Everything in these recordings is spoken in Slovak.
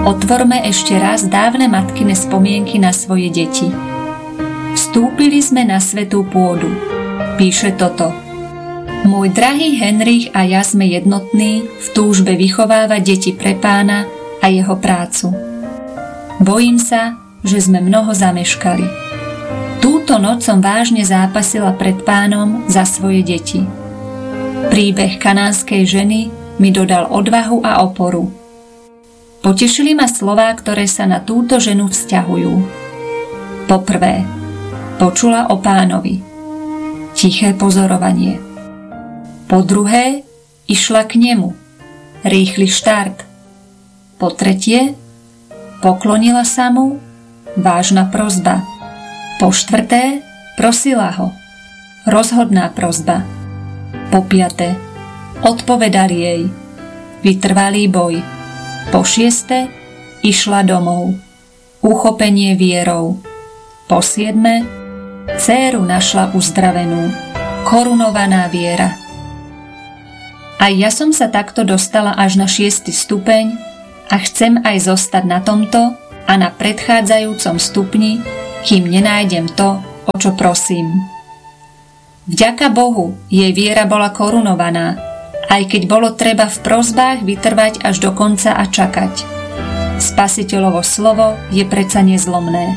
Otvorme ešte raz dávne matkine spomienky na svoje deti. Vstúpili sme na svätú pôdu. Píše toto. Môj drahý Henrich a ja sme jednotní v túžbe vychovávať deti pre Pána a jeho prácu. Bojím sa, že sme mnoho zameškali. Túto noc som vážne zápasila pred Pánom za svoje deti. Príbeh kanánskej ženy mi dodal odvahu a oporu. Potešili ma slová, ktoré sa na túto ženu vzťahujú. Poprvé, počula o Pánovi. Tiché pozorovanie. Po druhé, išla k nemu. Rýchly štart. Po tretie, poklonila sa mu. Vážna prosba. Po štvrté, prosila ho. Rozhodná prosba. Po piate, odpovedal jej. Vytrvalý boj. Po šieste, išla domov. Uchopenie vierou. Po siedme, dcéru našla uzdravenú. Korunovaná viera. Aj ja som sa takto dostala až na 6. stupeň a chcem aj zostať na tomto a na predchádzajúcom stupni, kým nenájdem to, o čo prosím. Vďaka Bohu, jej viera bola korunovaná, aj keď bolo treba v prosbách vytrvať až do konca a čakať. Spasiteľovo slovo je predsa nezlomné.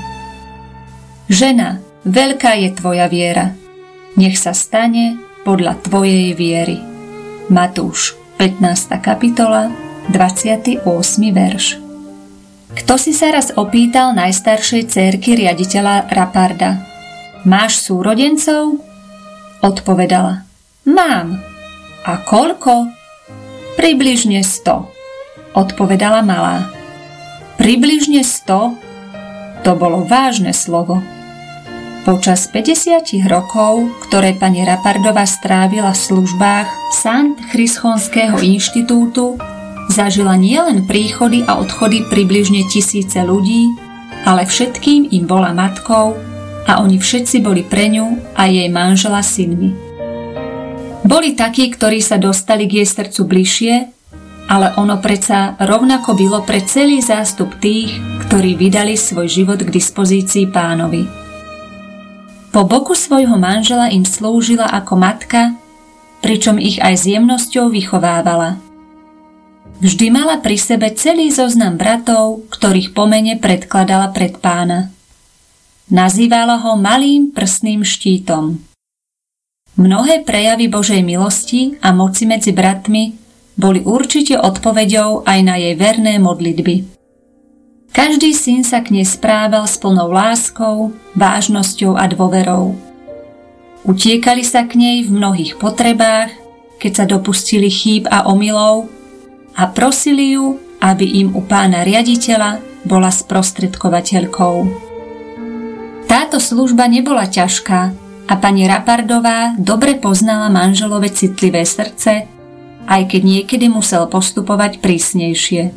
Žena, veľká je tvoja viera. Nech sa stane podľa tvojej viery. Matúš, 15. kapitola, 28. verš. Kto si sa raz opýtal najstaršej dcérky riaditeľa Raparda: Máš súrodencov? Odpovedala: Mám. A koľko? Približne 100, odpovedala malá. Približne 100? To bolo vážne slovo. Počas 50 rokov, ktoré pani Rapardová strávila v službách Sant Chrischonského inštitútu, zažila nielen príchody a odchody približne 1000 ľudí, ale všetkým im bola matkou a oni všetci boli pre ňu a jej manžela synmi. Boli takí, ktorí sa dostali k jej srdcu bližšie, ale ono predsa rovnako bylo pre celý zástup tých, ktorí vydali svoj život k dispozícii Pánovi. Po boku svojho manžela im slúžila ako matka, pričom ich aj s jemnosťou vychovávala. Vždy mala pri sebe celý zoznam bratov, ktorých po mene predkladala pred Pána. Nazývala ho malým prstným štítom. Mnohé prejavy Božej milosti a moci medzi bratmi boli určite odpoveďou aj na jej verné modlitby. Každý syn sa k nej správal s plnou láskou, vážnosťou a dôverou. Utiekali sa k nej v mnohých potrebách, keď sa dopustili chýb a omylov, a prosili ju, aby im u pána riaditeľa bola sprostredkovateľkou. Táto služba nebola ťažká a pani Rapardová dobre poznala manželove citlivé srdce, aj keď niekedy musel postupovať prísnejšie.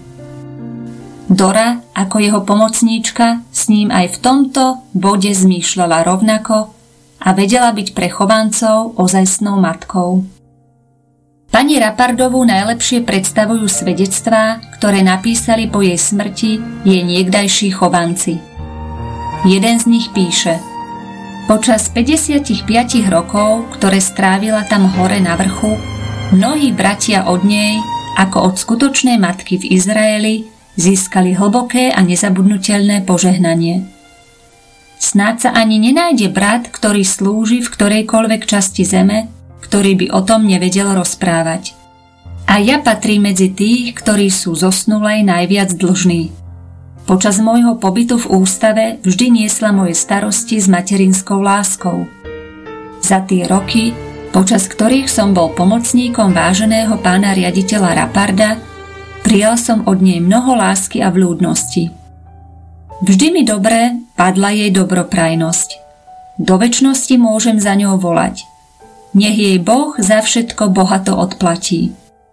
Dora, ako jeho pomocníčka, s ním aj v tomto bode zmýšľala rovnako a vedela byť pre chovancov ozajstnou matkou. Pani Rapardovú najlepšie predstavujú svedectvá, ktoré napísali po jej smrti jej niekdajší chovanci. Jeden z nich píše: Počas 55 rokov, ktoré strávila tam hore na vrchu, mnohí bratia od nej, ako od skutočnej matky v Izraeli, získali hlboké a nezabudnutelné požehnanie. Snáď sa ani nenájde brat, ktorý slúži v ktorejkoľvek časti zeme, ktorý by o tom nevedel rozprávať. A ja patrím medzi tých, ktorí sú zosnulej najviac dlžní. Počas môjho pobytu v ústave vždy niesla moje starosti s materinskou láskou. Za tie roky, počas ktorých som bol pomocníkom váženého pána riaditeľa Raparda, prijal som od nej mnoho lásky a vľúdnosti. Vždy mi dobre padla jej dobroprajnosť. Do večnosti môžem za ňou volať. Nech jej Boh za všetko bohato odplatí.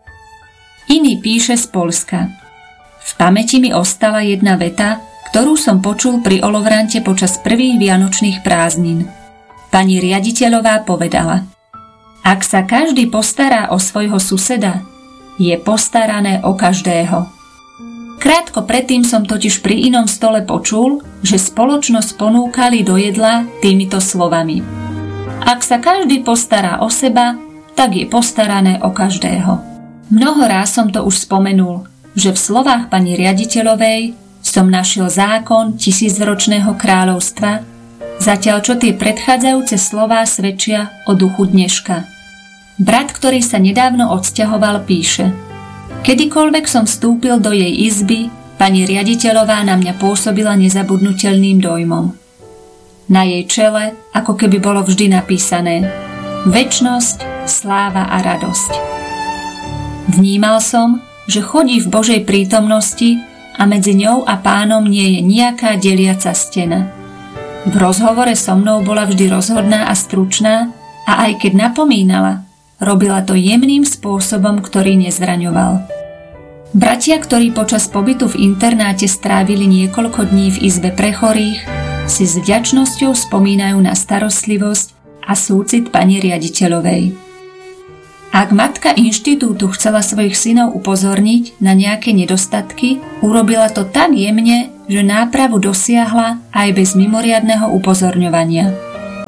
Iný píše z Poľska: V pamäti mi ostala jedna veta, ktorú som počul pri Olovrante počas prvých vianočných prázdnin. Pani riaditeľová povedala: Ak sa každý postará o svojho suseda, je postarané o každého. Krátko predtým som totiž pri inom stole počul, že spoločnosť ponúkali do jedla týmito slovami: Ak sa každý postará o seba, tak je postarané o každého. Mnoho ráz som to už spomenul, že v slovách pani riaditeľovej som našiel zákon tisícročného kráľovstva, zatiaľ čo tie predchádzajúce slová svedčia o duchu dneška. Brat, ktorý sa nedávno odsťahoval, píše: Kedykoľvek som vstúpil do jej izby, pani riaditeľová na mňa pôsobila nezabudnutelným dojmom. Na jej čele ako keby bolo vždy napísané: Večnosť, sláva a radosť. Vnímal som, že chodí v Božej prítomnosti a medzi ňou a Pánom nie je nejaká deliaca stena. V rozhovore so mnou bola vždy rozhodná a stručná a aj keď napomínala, robila to jemným spôsobom, ktorý nezraňoval. Bratia, ktorí počas pobytu v internáte strávili niekoľko dní v izbe pre chorých, si s vďačnosťou spomínajú na starostlivosť a súcit pani riaditeľovej. Ak matka inštitútu chcela svojich synov upozorniť na nejaké nedostatky, urobila to tak jemne, že nápravu dosiahla aj bez mimoriadneho upozorňovania.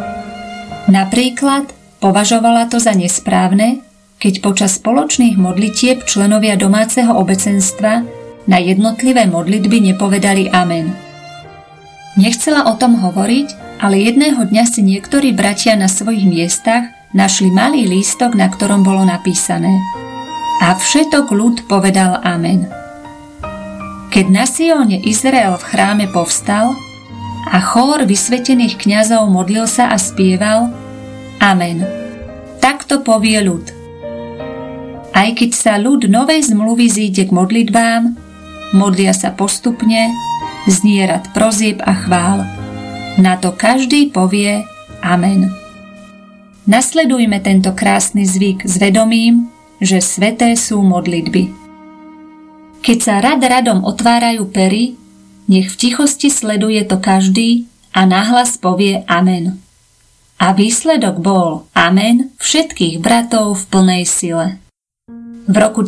Napríklad považovala to za nesprávne, keď počas spoločných modlitieb členovia domáceho obecenstva na jednotlivé modlitby nepovedali amen. Nechcela o tom hovoriť, ale jedného dňa si niektorí bratia na svojich miestach našli malý lístok, na ktorom bolo napísané: A všetok ľud povedal amen. Keď na Sióne Izrael v chráme povstal a chór vysvetených kňazov modlil sa a spieval: Amen. Takto povie ľud. Aj keď sa ľud novej zmluvy zíde k modlitbám, modlia sa postupne, znie rad prozieb a chvál. Na to každý povie amen. Nasledujme tento krásny zvyk s vedomím, že sväté sú modlitby. Keď sa radom otvárajú pery, nech v tichosti sleduje to každý a nahlas povie amen. A výsledok bol amen všetkých bratov v plnej sile. V roku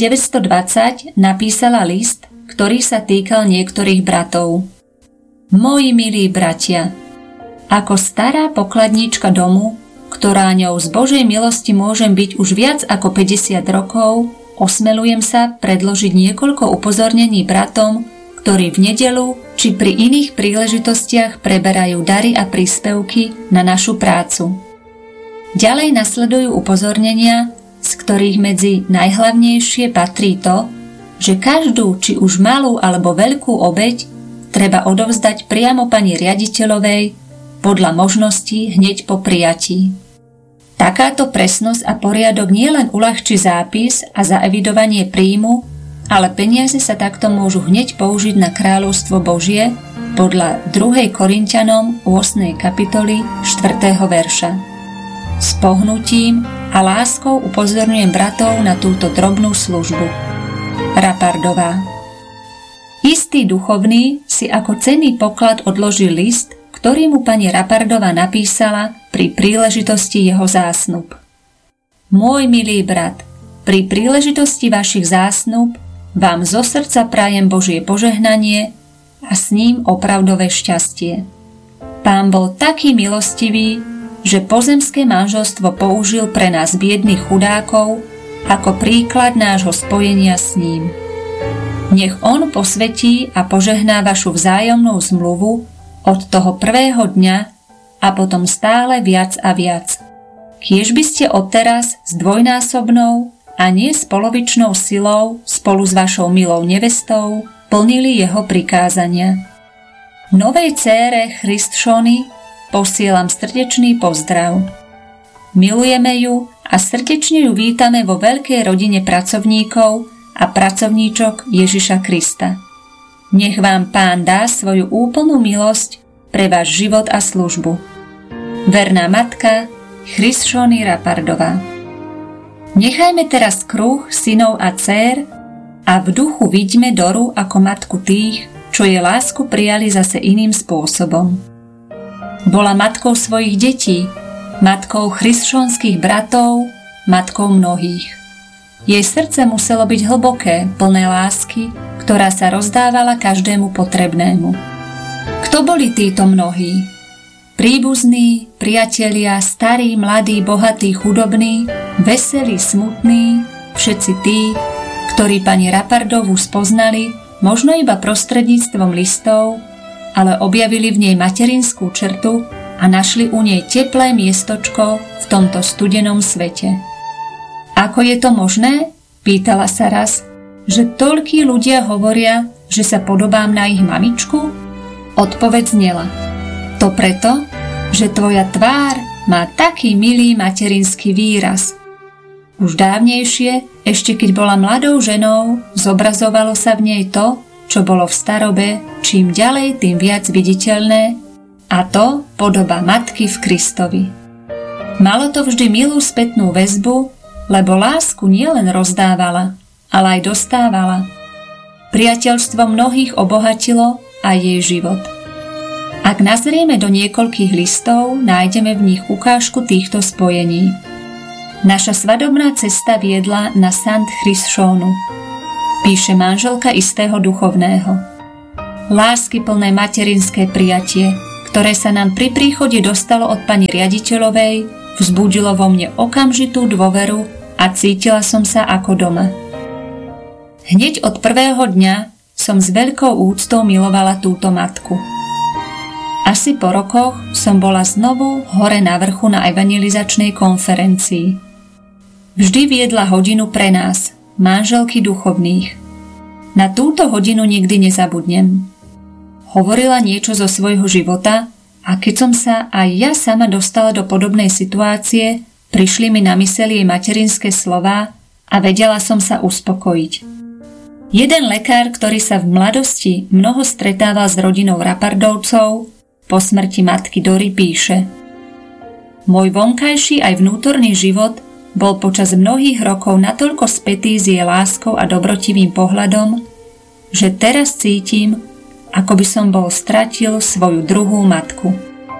1920 napísala list, ktorý sa týkal niektorých bratov. Moji milí bratia, ako stará pokladníčka domu, ktorá ňou z Božej milosti môžem byť už viac ako 50 rokov, osmelujem sa predložiť niekoľko upozornení bratom, ktorí v nedeľu či pri iných príležitostiach preberajú dary a príspevky na našu prácu. Ďalej nasledujú upozornenia, z ktorých medzi najhlavnejšie patrí to, že každú či už malú alebo veľkú obeť treba odovzdať priamo pani riaditeľovej podľa možností hneď po prijatí. Takáto presnosť a poriadok nielen uľahčí zápis a zaevidovanie príjmu, ale peniaze sa takto môžu hneď použiť na kráľovstvo Božie podľa 2. Korinťanom 8. kapitoly 4. verša. S pohnutím a láskou upozorňujem bratov na túto drobnú službu. Rapardová. Istý duchovný si ako cenný poklad odložil list, ktorý mu pani Rapardová napísala pri príležitosti jeho zásnub. Môj milý brat, pri príležitosti vašich zásnub vám zo srdca prajem Božie požehnanie a s ním opravdové šťastie. Pán bol taký milostivý, že pozemské manželstvo použil pre nás biedných chudákov ako príklad nášho spojenia s ním. Nech on posvetí a požehná vašu vzájomnú zmluvu od toho prvého dňa a potom stále viac a viac. Kiež by ste odteraz s dvojnásobnou a nie s polovičnou silou spolu s vašou milou nevestou plnili jeho prikázania. Novej dcére Christšony posielam srdečný pozdrav. Milujeme ju a srdečne ju vítame vo veľkej rodine pracovníkov a pracovníčok Ježiša Krista. Nech vám Pán dá svoju úplnú milosť pre váš život a službu. Verná matka Christšony Rapardová. Nechajme teraz kruh synov a dcér a v duchu vidíme Doru ako matku tých, čo jej lásku prijali zase iným spôsobom. Bola matkou svojich detí, matkou christšonských bratov, matkou mnohých. Jej srdce muselo byť hlboké, plné lásky, ktorá sa rozdávala každému potrebnému. Kto boli títo mnohí? Príbuzní, priatelia, starí, mladí, bohatí, chudobní, veselí, smutní, všetci tí, ktorí pani Rapardovú spoznali, možno iba prostredníctvom listov, ale objavili v nej materinskú črtu a našli u nej teplé miestočko v tomto studenom svete. Ako je to možné? Pýtala sa raz, že toľkí ľudia hovoria, že sa podobám na ich mamičku? Odpoveď znela: to preto, že tvoja tvár má taký milý materinský výraz. Už dávnejšie, ešte keď bola mladou ženou, zobrazovalo sa v nej to, čo bolo v starobe, čím ďalej, tým viac viditeľné, a to podoba matky v Kristovi. Malo to vždy milú spätnú väzbu, lebo lásku nielen rozdávala, ale aj dostávala. Priateľstvo mnohých obohatilo aj jej život. Ak nazrieme do niekoľkých listov, nájdeme v nich ukážku týchto spojení. Naša svadobná cesta viedla na Sant Christianu, píše manželka istého duchovného. Láskyplné materinské prijatie, ktoré sa nám pri príchode dostalo od pani riaditeľovej, vzbudilo vo mne okamžitú dôveru a cítila som sa ako doma. Hneď od prvého dňa som s veľkou úctou milovala túto matku. Asi po rokoch som bola znovu hore na vrchu na evangelizačnej konferencii. Vždy viedla hodinu pre nás, manželky duchovných. Na túto hodinu nikdy nezabudnem. Hovorila niečo zo svojho života a keď som sa aj ja sama dostala do podobnej situácie, prišli mi na myseľ jej materinské slová a vedela som sa uspokojiť. Jeden lekár, ktorý sa v mladosti mnoho stretával s rodinou Rapardovcov, po smrti matky Dory píše: môj vonkajší aj vnútorný život bol počas mnohých rokov natoľko spätý s jej láskou a dobrotivým pohľadom, že teraz cítim, ako by som bol stratil svoju druhú matku.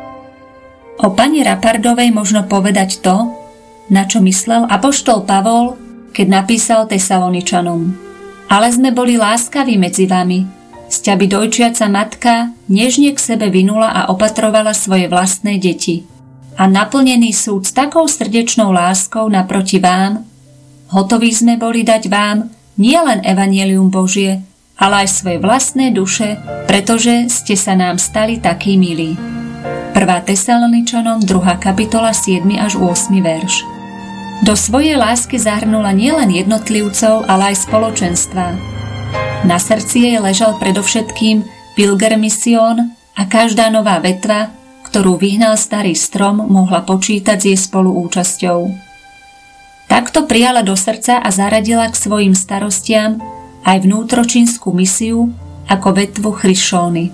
O pani Rapardovej možno povedať to, na čo myslel apoštol Pavol, keď napísal Tesaloničanom: ale sme boli láskaví medzi vami, sťaby dojčiaca matka nežne k sebe vinula a opatrovala svoje vlastné deti. A naplnený súd s takou srdečnou láskou naproti vám, hotoví sme boli dať vám nielen evanjelium Božie, ale aj svoje vlastné duše, pretože ste sa nám stali takí milí. 1. Tesaloničanom 2. kapitola 7. až 8. verš. Do svojej lásky zahrnula nielen jednotlivcov, ale aj spoločenstva. Na srdci jej ležal predovšetkým Pilgrim Mission a každá nová vetva, ktorú vyhnal starý strom, mohla počítať s jej spoluúčasťou. Takto prijala do srdca a zaradila k svojim starostiam aj vnútročínsku misiu ako vetvu Christiany.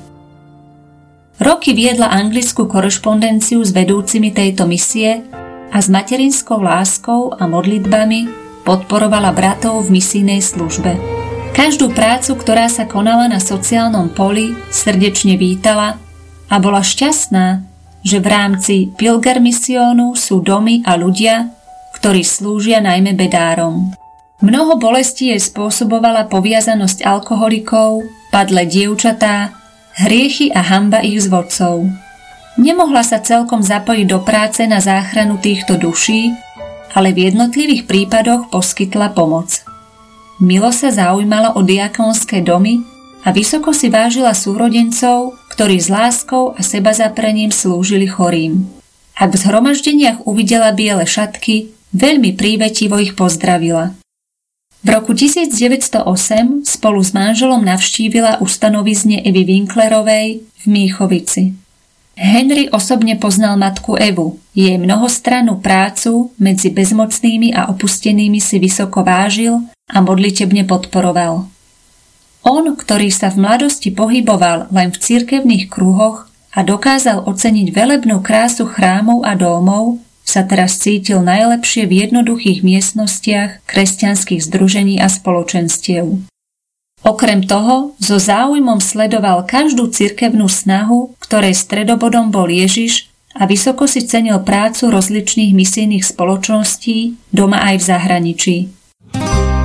Roky viedla anglickú korešpondenciu s vedúcimi tejto misie a s materinskou láskou a modlitbami podporovala bratov v misijnej službe. Každú prácu, ktorá sa konala na sociálnom poli, srdečne vítala a bola šťastná, že v rámci Pilgrim Missionu sú domy a ľudia, ktorí slúžia najmä bedárom. Mnoho bolestí jej spôsobovala poviazanosť alkoholikov, padlé dievčatá, hriechy a hanba ich zvodcov. Nemohla sa celkom zapojiť do práce na záchranu týchto duší, ale v jednotlivých prípadoch poskytla pomoc. Milo sa zaujímala o diakonské domy a vysoko si vážila súrodencov, ktorí s láskou a sebazaprením slúžili chorým. Ak v zhromaždeniach uvidela biele šatky, veľmi prívetivo ich pozdravila. V roku 1908 spolu s manželom navštívila ustanovizne Evy Winklerovej v Míchovici. Henry osobne poznal matku Evu, jej mnohostrannú prácu medzi bezmocnými a opustenými si vysoko vážil a modlitebne podporoval. On, ktorý sa v mladosti pohyboval len v cirkevných kruhoch a dokázal oceniť velebnú krásu chrámov a domov, sa teraz cítil najlepšie v jednoduchých miestnostiach kresťanských združení a spoločenstiev. Okrem toho, so záujmom sledoval každú cirkevnú snahu, ktorej stredobodom bol Ježiš, a vysoko si cenil prácu rozličných misijných spoločností doma aj v zahraničí.